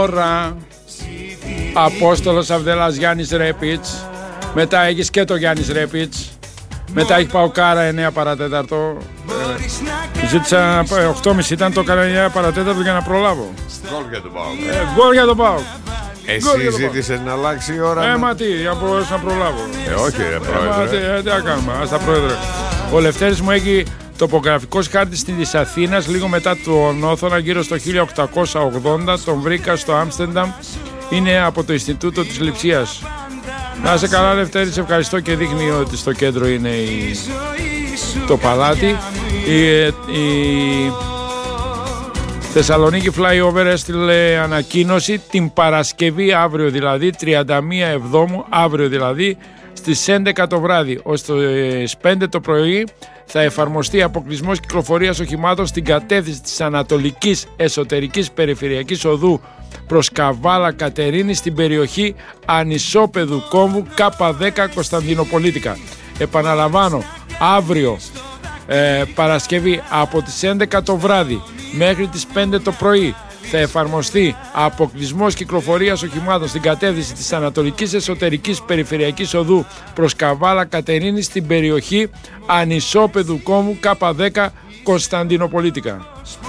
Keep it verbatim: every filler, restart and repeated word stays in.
Τώρα Απόστολος Αυδελάς Γιάννης Ρέπιτς. Μετά έχεις και το Γιάννης Ρέπιτς. Μετά έχει Παοκάρα εννέα παρατέταρτο. Ε, ζήτησα οκτώ και μισή, ήταν το έκανα εννέα παρατέταρτο για να προλάβω. Γκολ για τον Πάοκ. Ε, γκολ για τον Πάοκ. Εσύ ζήτησε να αλλάξει η ώρα. Ε, με... μα τι, για να μπορέσω να προλάβω. Ε, όχι ρε Ε, μα πρόεδρε. τι, ε, τι να κάνουμε, ας τα πρόεδρε. Ο Λευτέρης μου έχει τοπογραφικός χάρτης της Αθήνας λίγο μετά τον Όθωνα, γύρω στο χίλια οκτακόσια ογδόντα. Τον βρήκα στο Άμστερνταμ. Είναι από το Ινστιτούτο της Λειψίας. Να είσαι καλά Λευτέρη, σε ευχαριστώ, και δείχνει ότι στο κέντρο είναι η... το παλάτι. Η, η... Θεσσαλονίκη Flyover έστειλε ανακοίνωση την Παρασκευή, αύριο δηλαδή, τριάντα μία Εβδόμου, αύριο δηλαδή, στις έντεκα το βράδυ ως τις πέντε το πρωί θα εφαρμοστεί αποκλεισμός κυκλοφορίας οχημάτων στην κατεύθυνση της Ανατολικής Εσωτερικής Περιφερειακής Οδού προς Καβάλα Κατερίνη στην περιοχή Ανισόπεδου Κόμβου Κ δέκα Κωνσταντινοπολίτικα. Επαναλαμβάνω, αύριο ε, Παρασκευή από τις έντεκα το βράδυ μέχρι τις πέντε το πρωί θα εφαρμοστεί αποκλεισμός κυκλοφορίας οχημάτων στην κατεύθυνση της Ανατολικής Εσωτερικής Περιφερειακής Οδού προς Καβάλα Κατερίνη στην περιοχή Ανισόπεδου Κόμβου Κ δέκα Κωνσταντινοπολίτικα.